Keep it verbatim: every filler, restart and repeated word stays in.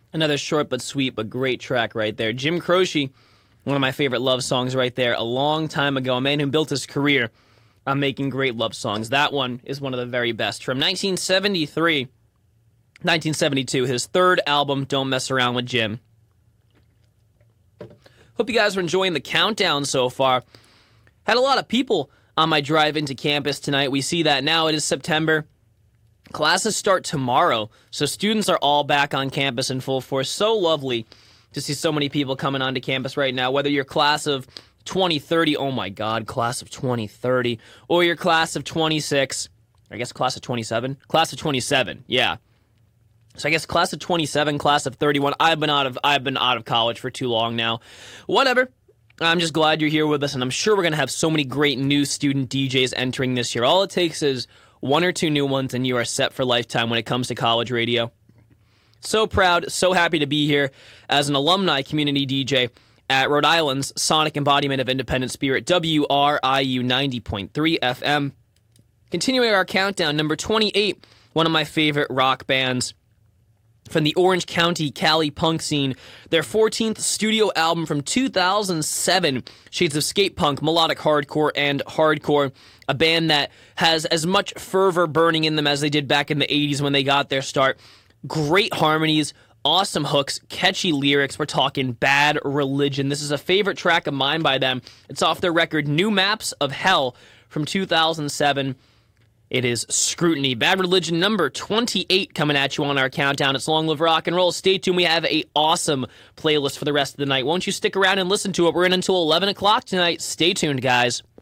Another short but sweet but great track right there. Jim Croce, one of my favorite love songs right there. A long time ago, a man who built his career on making great love songs. That one is one of the very best. From nineteen seventy-three, nineteen seventy-two, his third album, Don't Mess Around with Jim. Hope you guys are enjoying the countdown so far. Had a lot of people on my drive into campus tonight. We see that now. It is September. Classes start tomorrow, so students are all back on campus in full force. So lovely to see so many people coming onto campus right now, whether you're class of twenty thirty, oh my God, class of twenty thirty, or your class of twenty-six, I guess class of twenty-seven, class of twenty-seven, yeah. So I guess class of twenty-seven, class of thirty-one. I've been out of I've been out of college for too long now. Whatever. I'm just glad you're here with us, and I'm sure we're going to have so many great new student D Js entering this year. All it takes is one or two new ones, and you are set for lifetime when it comes to college radio. So proud, so happy to be here as an alumni community D J at Rhode Island's Sonic Embodiment of Independent Spirit, W R I U ninety point three F M. Continuing our countdown, number twenty-eight, one of my favorite rock bands from the Orange County Cali punk scene. Their fourteenth studio album from two thousand seven, shades of skate punk, melodic hardcore, and hardcore. A band that has as much fervor burning in them as they did back in the eighties when they got their start. Great harmonies, awesome hooks, catchy lyrics. We're talking Bad Religion. This is a favorite track of mine by them. It's off their record New Maps of Hell from two thousand seven. It is Scrutiny. Bad Religion number twenty-eight coming at you on our countdown. It's Long Live Rock and Roll. Stay tuned. We have a awesome playlist for the rest of the night. Won't you stick around and listen to it? We're in until eleven o'clock tonight. Stay tuned, guys.